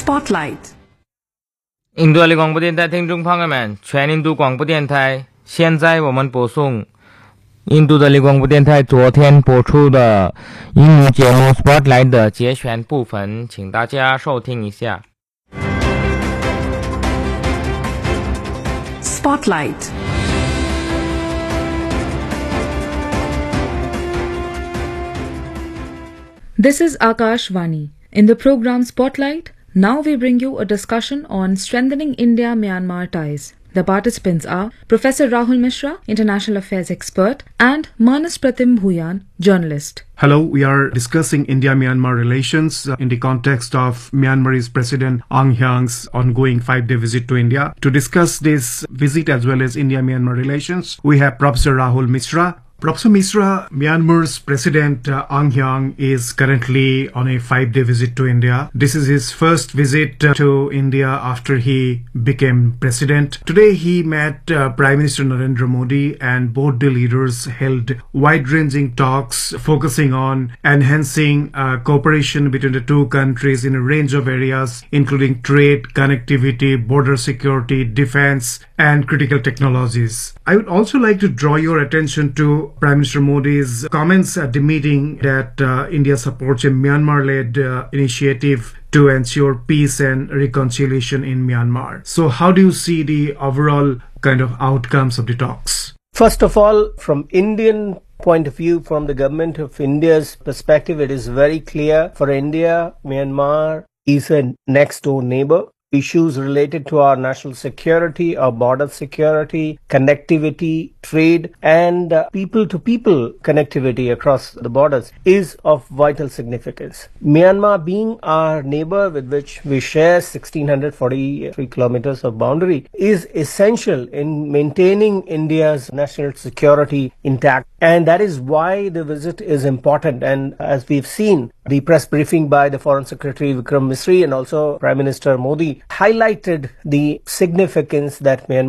Spotlight。 印度的广播电台听众朋友们，全印度广播电台，现在我们播送印度的广播电台昨天播出的英语节目 Spotlight 的节选部分，请大家收听一下。 Spotlight。 This is Akashvani. In the program Spotlight, now we bring you a discussion on strengthening India-Myanmar ties. The participants are Professor Rahul Mishra, International Affairs expert, and Manas Pratim Bhuyan, journalist. Hello, we are discussing India-Myanmar relations in the context of Myanmar's President Aung Hyang's ongoing 5-day visit to India. To discuss this visit as well as India-Myanmar relations, we have Professor Rahul Mishra. Professor Mishra, Myanmar's President Aung Hyang is currently on a 5-day visit to India. This is his first visit to India after he became president. Today he met Prime Minister Narendra Modi, and both the leaders held wide-ranging talks focusing on enhancing cooperation between the two countries in a range of areas, including trade, connectivity, border security, defense, and critical technologies. I would also like to draw your attention to Prime Minister Modi's comments at the meeting that India supports a Myanmar-led initiative to ensure peace and reconciliation in Myanmar. So how do you see the overall kind of outcomes of the talks? First of all, from Indian point of view, from the government of India's perspective, it is very clear for India, Myanmar is a next door neighbor. Issues related to our national security, our border security, connectivity, trade, and people-to-people connectivity across the borders is of vital significance. Myanmar being our neighbor with which we share 1,643 kilometers of boundary is essential in maintaining India's national security intact. And that is why the visit is important. And as we've seen, the press briefing by the Foreign Secretary Vikram Misri and also Prime Minister Modi highlighted the significance that Myanmar